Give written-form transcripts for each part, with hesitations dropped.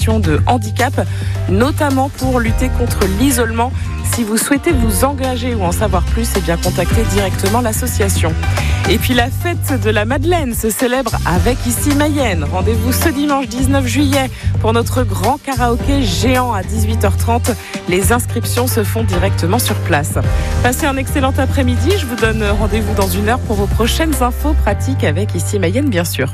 de handicap, notamment pour lutter contre l'isolement. Si vous souhaitez vous engager ou en savoir plus, contactez directement l'association. Et puis la fête de la Madeleine se célèbre avec Ici Mayenne. Rendez-vous ce dimanche 19 juillet pour notre grand karaoké géant à 18h30. Les inscriptions se font directement sur place. Passez un excellent après-midi. Je vous donne rendez-vous dans une heure pour vos prochaines infos pratiques avec Ici Mayenne, bien sûr.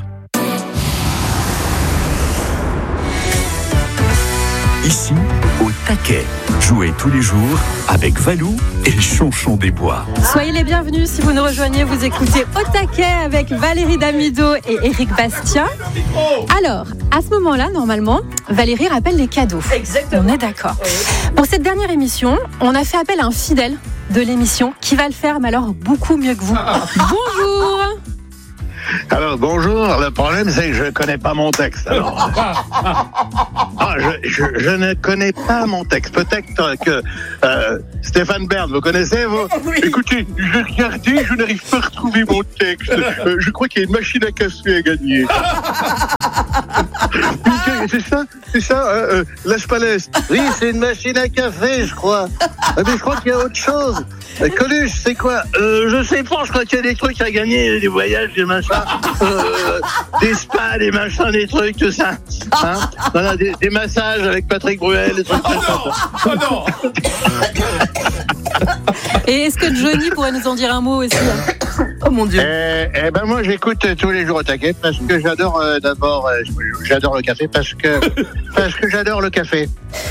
Ici, au taquet. Jouez tous les jours avec Valou et Chonchon des Bois. Soyez les bienvenus si vous nous rejoignez. Vous écoutez Au taquet avec Valérie Damido et Éric Bastien. Alors, à ce moment-là, normalement, Valérie rappelle les cadeaux. Exactement. On est d'accord. Pour cette dernière émission, on a fait appel à un fidèle de l'émission qui va le faire, mais alors beaucoup mieux que vous. Bonjour. Alors bonjour, le problème c'est que je ne connais pas mon texte. Alors, je ne connais pas mon texte. Peut-être que Stéphane Bern, vous connaissez vous? Oui. Écoutez, j'ai regardé, je n'arrive pas à retrouver mon texte. Je crois qu'il y a une machine à café à gagner. C'est ça, Las Palais. Oui, c'est une machine à café, je crois. Mais je crois qu'il y a autre chose. Coluche, c'est quoi? Je sais pas, je crois qu'il y a des trucs à gagner, des voyages, des machins, des spas, des machins, des trucs, tout ça. Hein? Voilà, des massages avec Patrick Bruel, des trucs comme ça. Oh non. Et est-ce que Johnny pourrait nous en dire un mot aussi? Oh mon Dieu. Moi j'écoute tous les jours au taquet parce que j'adore j'adore le café parce que j'adore le café.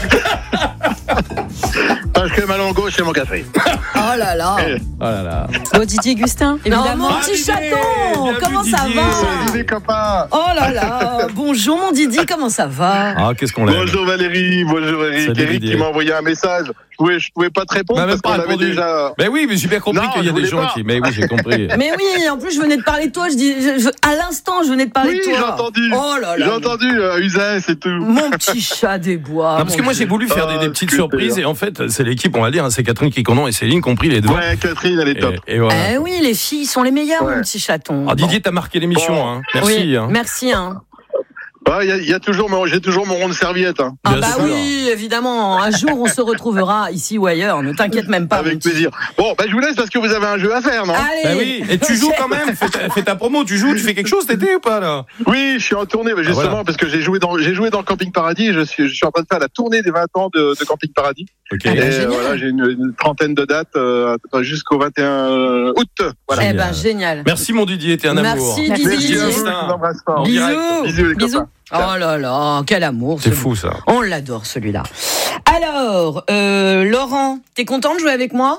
Parce que Malongo c'est mon café. Oh là là. Oh là là. Oh, Didier Gustin, évidemment. Non, mon petit chaton, comment ça Didier. va? Salut les copains. Oh là là. Bonjour mon Didi, comment ça va? Ah, qu'est-ce qu'on l'aime. Bonjour Valérie, bonjour Eric. Salut, Eric Didier. qui m'a envoyé un message. Je pouvais pas te répondre On m'a parce même pas qu'on avait répondu. déjà. Mais oui, mais j'ai bien compris Non, qu'il y a je des voulais gens pas. qui. Mais oui, j'ai compris. Mais oui, en plus je venais de parler de toi, à l'instant je venais de parler Oui, de toi. j'ai entendu. Oh là là. J'ai entendu Usain, c'est tout. Mon petit chat des bois. Non, parce que moi j'ai voulu faire des petites super. surprises et en fait c'est l'équipe, on va dire, hein, c'est Catherine Quiconon et Céline qui ont pris les deux. Ouais, Catherine, elle est top. Et voilà. Eh oui, les filles sont les meilleures, Ouais. mon petit chaton. Ah, Didier, t'as marqué l'émission, Bon. hein. Merci. Oui, Hein. merci. Hein. J'ai toujours mon rond de serviette. Hein. Ah Bien bah sûr. oui, évidemment. Un jour, on se retrouvera ici ou ailleurs. Ne t'inquiète même pas. mon Avec petit. plaisir. Bon, je vous laisse parce que vous avez un jeu à faire, non? Allez. Bah oui, et tu joues quand même, fais ta promo, tu joues, tu fais quelque chose cet été ou pas là? Oui, je suis en tournée, justement, voilà. parce que j'ai joué dans le Camping Paradis. Je suis en train de faire la tournée des 20 ans de Camping Paradis. Ok. Ah bah, Et génial. voilà, j'ai une trentaine de dates jusqu'au 21 août. Voilà. Eh ben, génial. Merci mon Didier, t'es un amour. Merci, Merci. Didier. Merci à vous, je Justin. vous embrasse fort. En Bisous. direct. Bisous les Bisous. copains. Oh là là, quel amour. C'est ce fou ça. On l'adore celui-là. Alors, Laurent, t'es content de jouer avec moi?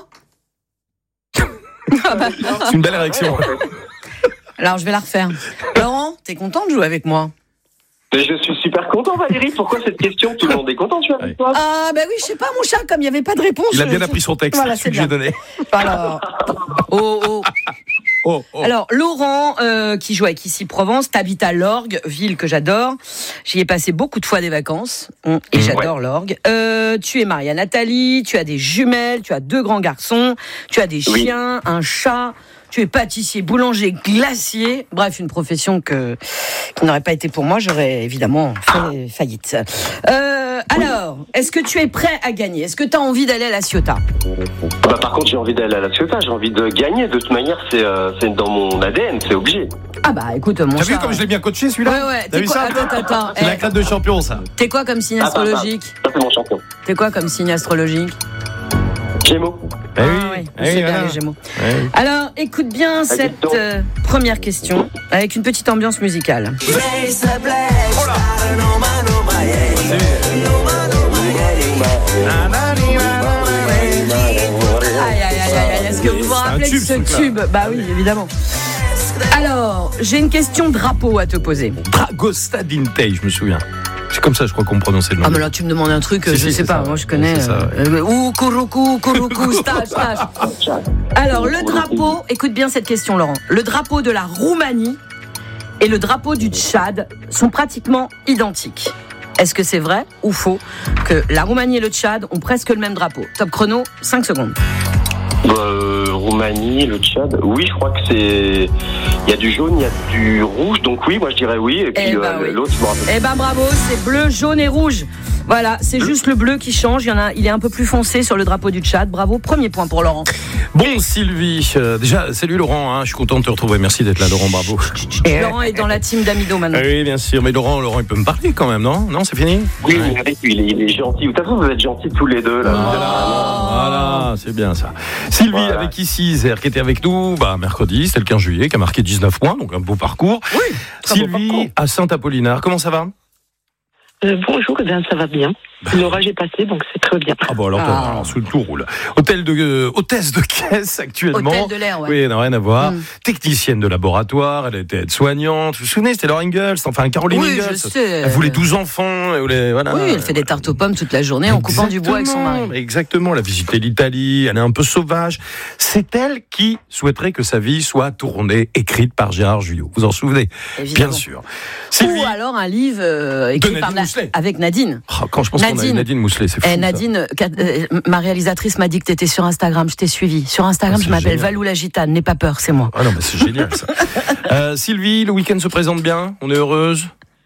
C'est une belle réaction. Alors, je vais la refaire. Laurent, t'es content de jouer avec moi? Mais je suis super content, Valérie. Pourquoi cette question? Tout le monde est content, tu vois, avec toi? Ah, bah oui, je sais pas, mon chat, comme il n'y avait pas de réponse. Il a bien appris son texte, Voilà, celui que c'est j'ai bien. donné. Alors, oh. Oh. Alors, Laurent, qui joue avec Ici Provence, t'habites à Lorgues, ville que j'adore. J'y ai passé beaucoup de fois des vacances, et j'adore Lorgues. Tu es marié à Nathalie, tu as des jumelles, tu as 2 grands garçons, tu as des chiens, un chat, tu es pâtissier, boulanger, glacier. Bref, une profession qui n'aurait pas été pour moi, j'aurais évidemment fait faillite. Alors, est-ce que tu es prêt à gagner? Est-ce que tu as envie d'aller à La Ciotat? Bah, par contre, j'ai envie d'aller à La Ciotat. J'ai envie de gagner. De toute manière, c'est dans mon ADN. C'est obligé. Ah bah écoute, mon T'as chat. vu comme je l'ai bien coaché celui-là? Ouais, T'as t'es vu quoi? ça? Attends. C'est la crête de champion ça. T'es quoi comme signe astrologique? Ça, c'est mon champion. T'es quoi comme signe astrologique? Gémeaux. Eh oui, oui, eh c'est oui, bien voilà. les Gémeaux. Eh oui. Alors, écoute bien cette donc. première question avec une petite ambiance musicale. Aïe, est-ce que vous vous rappelez de tube, ce ce truc-là. tube? Bah oui, évidemment. Alors, j'ai une question drapeau à te poser. Dragosta Dintei, je me souviens. C'est comme ça, je crois qu'on prononçait le nom. Ah mais là tu me demandes un truc, Si, je si, sais c'est pas, ça. moi je connais. C'est ça, Ou Kuruku, stage. Alors le drapeau, écoute bien cette question Laurent. Le drapeau de la Roumanie et le drapeau du Tchad sont pratiquement identiques. Est-ce que c'est vrai ou faux que la Roumanie et le Tchad ont presque le même drapeau? Top chrono, 5 secondes. Roumanie, le Tchad. Oui, je crois que Il y a du jaune, il y a du rouge, donc oui, moi je dirais oui. Et puis oui. l'autre, je me rappelle. Eh ben bravo, c'est bleu, jaune et rouge. Voilà, c'est juste le bleu qui change. Il est un peu plus foncé sur le drapeau du Tchad. Bravo, premier point pour Laurent. Bon, Sylvie, déjà, salut Laurent, hein, je suis content de te retrouver. Merci d'être là, Laurent, bravo. Laurent est dans la team d'Amido maintenant. Oui, bien sûr, mais Laurent, il peut me parler quand même, non ? Non, c'est fini ? Oui, il est gentil. De toute façon, vous êtes gentils tous les deux, là. Voilà, c'est bien ça. Sylvie, Voilà. avec ici, Zer, qui était avec nous mercredi, c'était le 15 juillet, qui a marqué 19 points, donc un beau parcours. Oui, très beau Sylvie, parcours. à Saint-Apollinaire, comment ça va ? Bonjour, eh bien, ça va bien. L'orage est passé, donc c'est très bien. Ah bon, alors, tout roule. Hôtesse de caisse actuellement. Hôtel de l'air, ouais. Oui, n'a rien à voir. Technicienne de laboratoire, elle était aide-soignante. Vous vous souvenez, c'était Laura Ingalls, enfin Caroline Oui, Ingalls. je sais. Elle voulait 12 enfants. Voilà. Oui, elle fait des tartes aux pommes toute la journée en coupant du bois avec son mari. Exactement, elle a visité l'Italie, elle est un peu sauvage. C'est elle qui souhaiterait que sa vie soit tournée, écrite par Gérard Jugnot. Vous en souvenez ? Évidemment. Bien sûr. Ou alors un livre écrit par avec Nadine. Oh, quand je pense qu'on a eu Nadine Mousselet, c'est fou. Nadine, ma réalisatrice m'a dit que tu étais sur Instagram, je t'ai suivi. Sur Instagram, je m'appelle Valou la Gitane, n'aie pas peur, c'est moi. Ah non, mais c'est génial ça. Sylvie, le week-end se présente bien, on est heureuse.